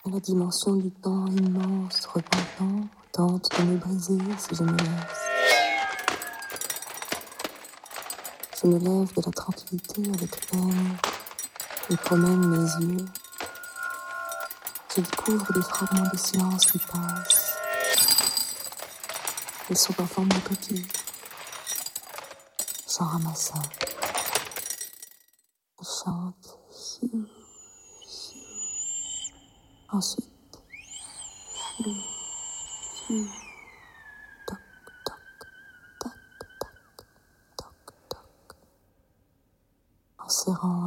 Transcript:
Et la dimension du temps immense, repentant, tente de me briser si je me laisse. Je me lève de la tranquillité avec peine et promène mes yeux. Je découvre des fragments de silence qui passent. Ils sont en forme de coquilles. J'en ramasse un. Je chante. Ensuite, toc, toc, tac, tac, toc, toc. En serrant